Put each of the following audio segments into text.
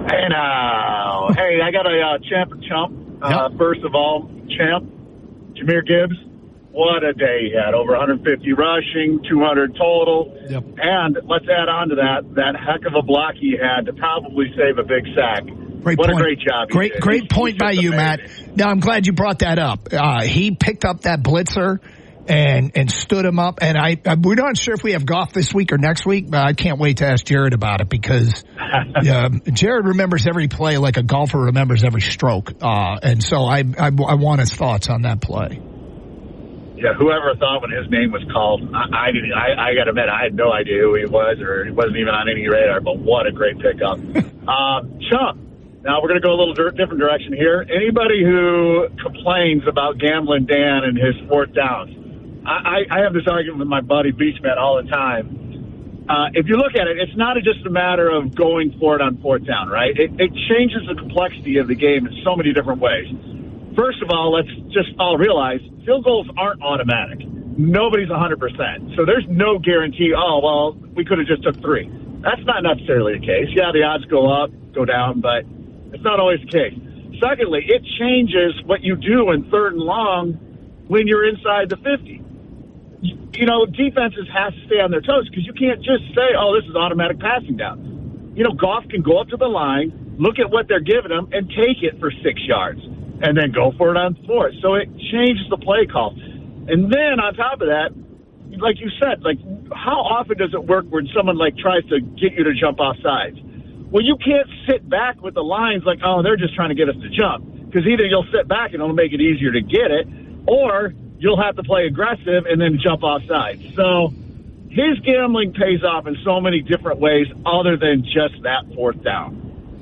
Hey, now. Hey, I got a champ and chump. Yep. First of all, champ, Jahmyr Gibbs. What a day he had. Over 150 rushing, 200 total. Yep. And let's add on to that heck of a block he had to probably save a big sack. Great what point. a great job. Great point by you, Matt. Now, I'm glad you brought that up. He picked up that blitzer and stood him up. And we're not sure if we have Goff this week or next week, but I can't wait to ask Jared about it because Jared remembers every play like a golfer remembers every stroke. And so I want his thoughts on that play. Yeah, whoever thought when his name was called, I got to admit, I had no idea who he was, or he wasn't even on any radar, but what a great pickup. Chump, now we're going to go a little different direction here. Anybody who complains about Gambling Dan and his fourth downs, I have this argument with my buddy Beachman all the time. If you look at it, it's not just a matter of going for it on fourth down, right? It changes the complexity of the game in so many different ways. First of all, let's just all realize field goals aren't automatic. Nobody's 100%. So there's no guarantee, we could have just took 3. That's not necessarily the case. Yeah, the odds go up, go down, but it's not always the case. Secondly, it changes what you do in third and long when you're inside the 50. You know, defenses have to stay on their toes because you can't just say, this is automatic passing down. You know, Goff can go up to the line, look at what they're giving him, and take it for 6 yards. And then go for it on fourth. So it changes the play call. And then on top of that, like you said, how often does it work when someone tries to get you to jump off sides? Well, you can't sit back with the lines they're just trying to get us to jump. Because either you'll sit back and it'll make it easier to get it, or you'll have to play aggressive and then jump off sides. So his gambling pays off in so many different ways other than just that fourth down.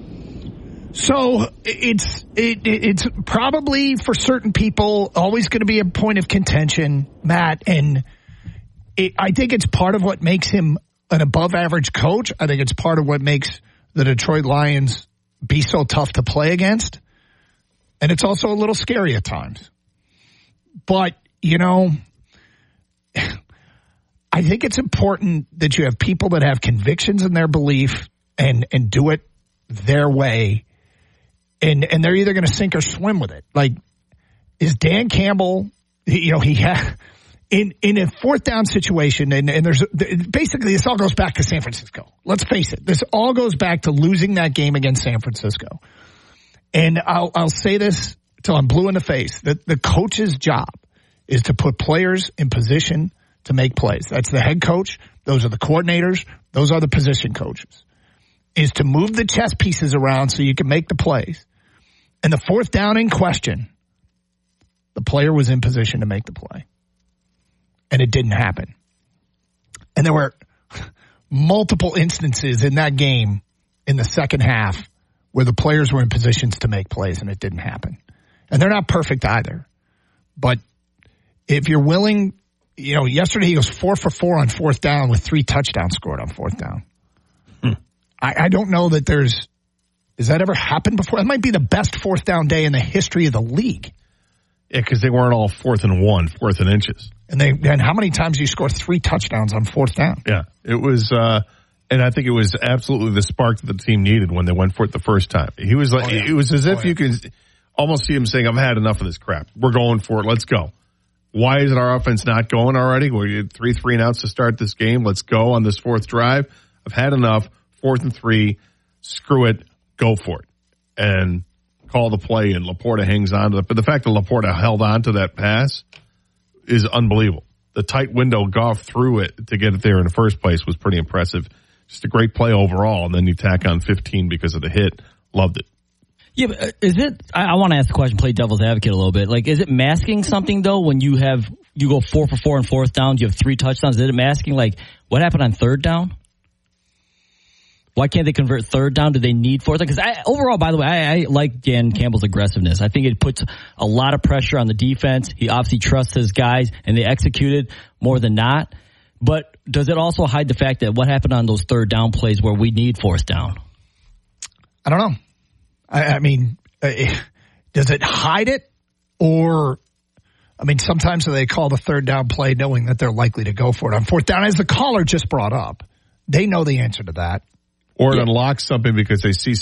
So it's probably for certain people always going to be a point of contention, Matt, and I think it's part of what makes him an above-average coach. I think it's part of what makes the Detroit Lions be so tough to play against, and it's also a little scary at times. But, I think it's important that you have people that have convictions in their belief and do it their way. And they're either going to sink or swim with it. Is Dan Campbell, he had in a fourth down situation, and there's basically this all goes back to San Francisco. Let's face it. This all goes back to losing that game against San Francisco. And I'll say this till I'm blue in the face, that the coach's job is to put players in position to make plays. That's the head coach. Those are the coordinators. Those are the position coaches. Is to move the chess pieces around so you can make the plays. And the fourth down in question, the player was in position to make the play. And it didn't happen. And there were multiple instances in that game in the second half where the players were in positions to make plays and it didn't happen. And they're not perfect either. But if you're willing, yesterday he was 4 for 4 on fourth down with 3 touchdowns scored on fourth down. I don't know that has that ever happened before? That might be the best fourth down day in the history of the league. Yeah, because they weren't all 4th and 1, 4th and inches. And how many times do you score 3 touchdowns on fourth down? Yeah, it was, and I think it was absolutely the spark that the team needed when they went for it the first time. He was it was as if you could almost see him saying, "I've had enough of this crap. We're going for it. Let's go." Why is our offense not going already? We had 3 and outs to start this game. Let's go on this fourth drive. I've had enough. 4th and 3. Screw it. Go for it. And call the play, and Laporta hangs on to it. But the fact that Laporta held on to that pass is unbelievable. The tight window Goff threw it to get it there in the first place was pretty impressive. Just a great play overall, and then you tack on 15 because of the hit. Loved it. Yeah, but is it, I want to ask the question, play devil's advocate a little bit. Is it masking something, though, when you go 4 for 4 on fourth downs, you have 3 touchdowns? Is it masking, what happened on third down? Why can't they convert third down? Do they need fourth down? Because overall, by the way, I like Dan Campbell's aggressiveness. I think it puts a lot of pressure on the defense. He obviously trusts his guys, and they executed more than not. But does it also hide the fact that what happened on those third down plays where we need fourth down? I don't know. I mean, does it hide it? Or, sometimes they call the third down play knowing that they're likely to go for it on fourth down. As the caller just brought up, they know the answer to that. Or it unlocks something because they see